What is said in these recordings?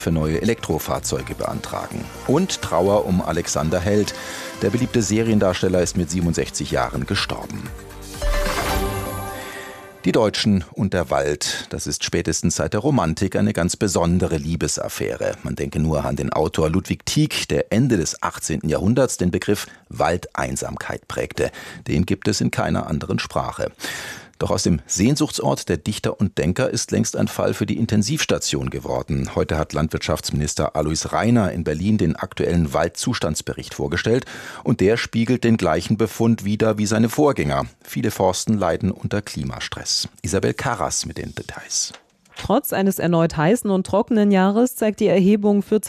für neue Elektrofahrzeuge beantragen. Und Trauer um Alexander Held. Der beliebte Seriendarsteller ist mit 67 Jahren gestorben. Die Deutschen und der Wald, das ist spätestens seit der Romantik eine ganz besondere Liebesaffäre. Man denke nur an den Autor Ludwig Tieck, der Ende des 18. Jahrhunderts den Begriff Waldeinsamkeit prägte. Den gibt es in keiner anderen Sprache. Doch aus dem Sehnsuchtsort der Dichter und Denker ist längst ein Fall für die Intensivstation geworden. Heute hat Landwirtschaftsminister Alois Rainer in Berlin den aktuellen Waldzustandsbericht vorgestellt. Und der spiegelt den gleichen Befund wider wie seine Vorgänger. Viele Forsten leiden unter Klimastress. Isabel Karras mit den Details. Trotz eines erneut heißen und trockenen Jahres zeigt die Erhebung für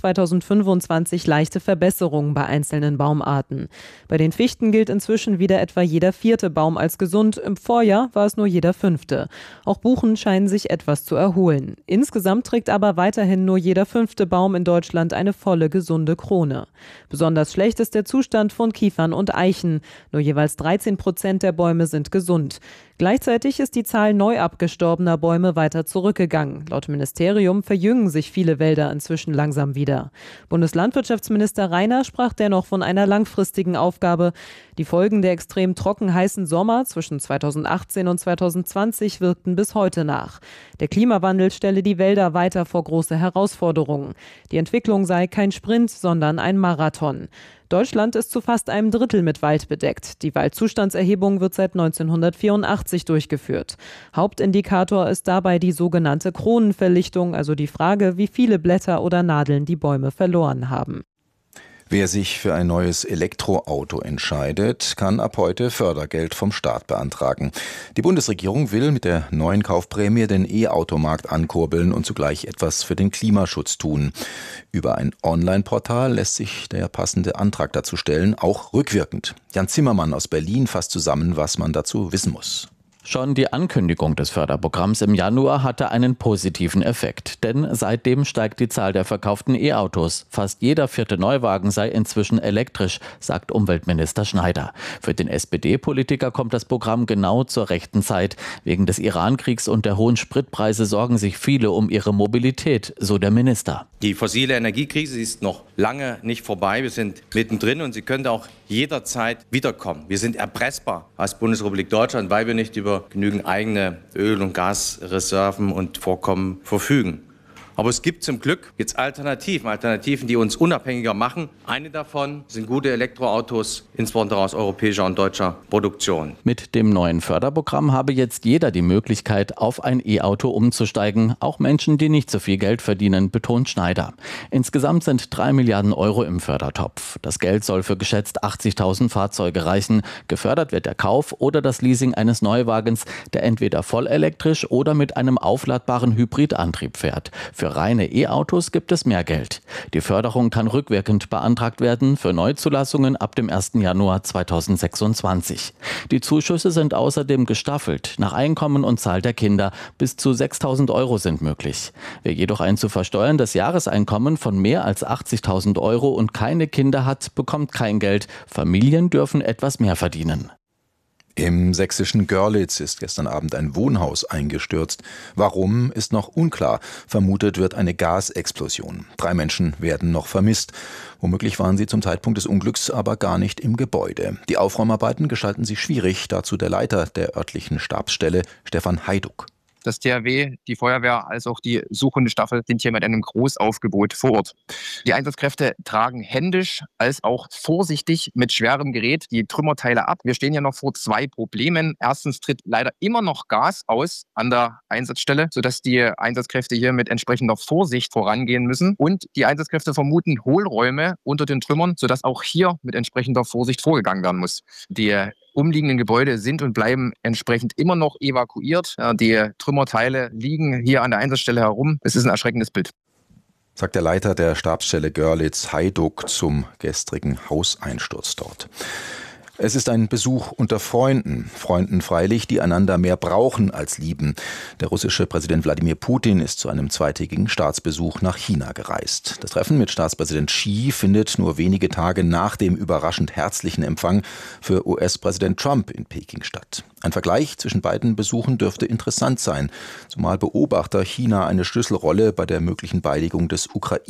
2025 leichte Verbesserungen bei einzelnen Baumarten. Bei den Fichten gilt inzwischen wieder etwa jeder 4. Baum als gesund. Im Vorjahr war es nur jeder 5. Auch Buchen scheinen sich etwas zu erholen. Insgesamt trägt aber weiterhin nur jeder 5. Baum in Deutschland eine volle, gesunde Krone. Besonders schlecht ist der Zustand von Kiefern und Eichen. Nur jeweils 13% der Bäume sind gesund. Gleichzeitig ist die Zahl neu abgestorbener Bäume weiter zurückgegangen. Laut Ministerium verjüngen sich viele Wälder inzwischen langsam wieder. Bundeslandwirtschaftsminister Rainer sprach dennoch von einer langfristigen Aufgabe. Die Folgen der extrem trocken heißen Sommer zwischen 2018 und 2020 wirkten bis heute nach. Der Klimawandel stelle die Wälder weiter vor große Herausforderungen. Die Entwicklung sei kein Sprint, sondern ein Marathon. Deutschland ist zu fast einem Drittel mit Wald bedeckt. Die Waldzustandserhebung wird seit 1984 durchgeführt. Hauptindikator ist dabei die sogenannte Kronenverlichtung, also die Frage, wie viele Blätter oder Nadeln die Bäume verloren haben. Wer sich für ein neues Elektroauto entscheidet, kann ab heute Fördergeld vom Staat beantragen. Die Bundesregierung will mit der neuen Kaufprämie den E-Automarkt ankurbeln und zugleich etwas für den Klimaschutz tun. Über ein Online-Portal lässt sich der passende Antrag dazu stellen, auch rückwirkend. Jan Zimmermann aus Berlin fasst zusammen, was man dazu wissen muss. Schon die Ankündigung des Förderprogramms im Januar hatte einen positiven Effekt, denn seitdem steigt die Zahl der verkauften E-Autos. Fast jeder 4. Neuwagen sei inzwischen elektrisch, sagt Umweltminister Schneider. Für den SPD-Politiker kommt das Programm genau zur rechten Zeit. Wegen des Iran-Kriegs und der hohen Spritpreise sorgen sich viele um ihre Mobilität, so der Minister. Die fossile Energiekrise ist noch lange nicht vorbei. Wir sind mittendrin und sie könnte auch jederzeit wiederkommen. Wir sind erpressbar als Bundesrepublik Deutschland, weil wir nicht über genügend eigene Öl- und Gasreserven und Vorkommen verfügen. Aber es gibt zum Glück jetzt Alternativen, die uns unabhängiger machen. Eine davon sind gute Elektroautos, insbesondere aus europäischer und deutscher Produktion. Mit dem neuen Förderprogramm habe jetzt jeder die Möglichkeit, auf ein E-Auto umzusteigen. Auch Menschen, die nicht so viel Geld verdienen, betont Schneider. Insgesamt sind 3 Milliarden Euro im Fördertopf. Das Geld soll für geschätzt 80.000 Fahrzeuge reichen. Gefördert wird der Kauf oder das Leasing eines Neuwagens, der entweder vollelektrisch oder mit einem aufladbaren Hybridantrieb fährt. Für reine E-Autos gibt es mehr Geld. Die Förderung kann rückwirkend beantragt werden für Neuzulassungen ab dem 1. Januar 2026. Die Zuschüsse sind außerdem gestaffelt nach Einkommen und Zahl der Kinder. Bis zu 6.000 Euro sind möglich. Wer jedoch ein zu versteuerndes Jahreseinkommen von mehr als 80.000 Euro und keine Kinder hat, bekommt kein Geld. Familien dürfen etwas mehr verdienen. Im sächsischen Görlitz ist gestern Abend ein Wohnhaus eingestürzt. Warum, ist noch unklar. Vermutet wird eine Gasexplosion. 3 Menschen werden noch vermisst. Womöglich waren sie zum Zeitpunkt des Unglücks aber gar nicht im Gebäude. Die Aufräumarbeiten gestalten sich schwierig. Dazu der Leiter der örtlichen Stabsstelle, Stefan Heiduck. Das THW, die Feuerwehr als auch die Suchhundestaffel sind hier mit einem Großaufgebot vor Ort. Die Einsatzkräfte tragen händisch als auch vorsichtig mit schwerem Gerät die Trümmerteile ab. Wir stehen ja noch vor 2 Problemen. Erstens tritt leider immer noch Gas aus an der Einsatzstelle, sodass die Einsatzkräfte hier mit entsprechender Vorsicht vorangehen müssen. Und die Einsatzkräfte vermuten Hohlräume unter den Trümmern, sodass auch hier mit entsprechender Vorsicht vorgegangen werden muss. Die umliegenden Gebäude sind und bleiben entsprechend immer noch evakuiert. Die Trümmerteile liegen hier an der Einsatzstelle herum. Es ist ein erschreckendes Bild. Sagt der Leiter der Stabsstelle Görlitz, Heiduck, zum gestrigen Hauseinsturz dort. Es ist ein Besuch unter Freunden. Freunden freilich, die einander mehr brauchen als lieben. Der russische Präsident Wladimir Putin ist zu einem 2-tägigen Staatsbesuch nach China gereist. Das Treffen mit Staatspräsident Xi findet nur wenige Tage nach dem überraschend herzlichen Empfang für US-Präsident Trump in Peking statt. Ein Vergleich zwischen beiden Besuchen dürfte interessant sein, zumal Beobachter China eine Schlüsselrolle bei der möglichen Beilegung des